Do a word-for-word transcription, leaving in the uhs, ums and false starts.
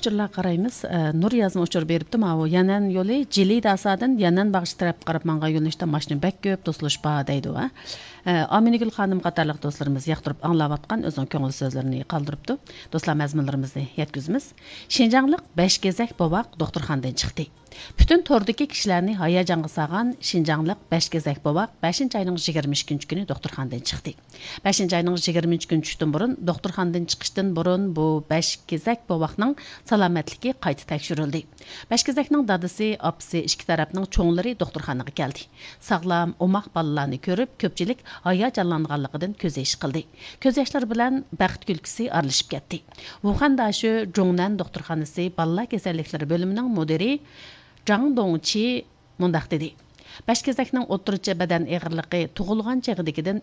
uçurlar qaraymiz. Nur yazma uçur beripti. Ma yanan yolu Jili dasadan yanan bağış taraf qarab manga yo'nalishda mashina bak ko'p do'stlash ba deydi va. Aminigul xonim qatorliq do'stlarimiz yaqtirib anglayotgan o'zining ko'ngil so'zlarini qoldiribdi. Do'stlar mazmunlarimizni yetkizimiz. Şinjanlıq besh gezak bobaq doktorxonadan chiqdi. Bütün tordaki kişilerini hayacanğa sağan Şinjanlıq besh gezak bobaq beshinchi ayning yigirma ikkinchi kuni doktorxonadan chiqdi. beshinchi ayning yigirmanchi kuni tushdan burun doktorxonadan chiqishdan burun bu besh gezak bobaqning salomatligi qayta tekshirildi. besh gezakning dadasi, apisi, ikki tarafning cho'nglari doktorxonaga keldi. Sog'lom, omaq bolalarni ko'rib, ko'pchilik hayajonlanganligidan ko'z yosh qildi. Ko'z yoshlar bilan baxt kulkisi aralashib ketdi. Wuhanda shu Zhongnan doktorxonasi bolalar kasalliklari bo'limining mudiri Zhang Dongqi mundaq dedi. besh gezakning o'rtacha badan eg'irligi tug'ilgan chog'idagidan